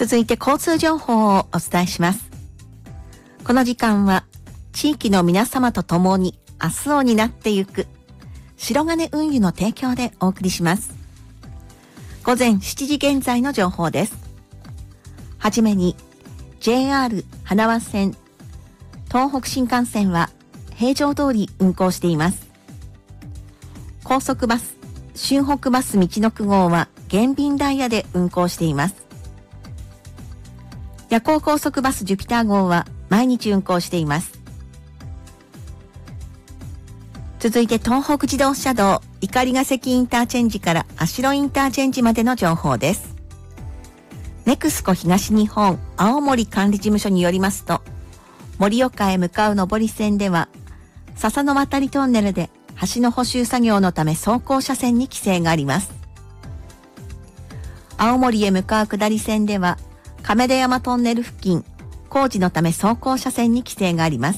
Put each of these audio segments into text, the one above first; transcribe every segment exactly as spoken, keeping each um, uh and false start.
続いて交通情報をお伝えします。この時間は地域の皆様と共に明日を担ってゆく白金運輸の提供でお送りします。午前しちじ現在の情報です。はじめに ジェイアール 花輪線、東北新幹線は平常通り運行しています。高速バス、春北バスみちのく号は減便ダイヤで運行しています。夜行高速バスジュピター号は毎日運行しています。続いて東北自動車道碇ヶ関インターチェンジから足呂インターチェンジまでの情報です。ネクスコ東日本青森管理事務所によりますと、盛岡へ向かう上り線では笹の渡りトンネルで橋の補修作業のため走行車線に規制があります。青森へ向かう下り線では亀出山トンネル付近工事のため走行車線に規制があります。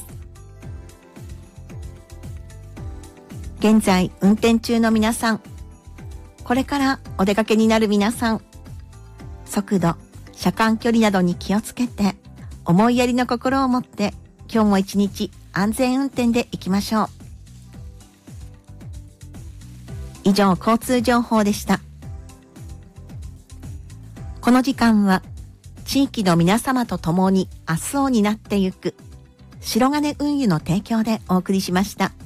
現在運転中の皆さん、これからお出かけになる皆さん、速度、車間距離などに気をつけて、思いやりの心を持って今日も一日安全運転で行きましょう。以上、交通情報でした。この時間は地域の皆様と共に明日を担ってゆく白金運輸の提供でお送りしました。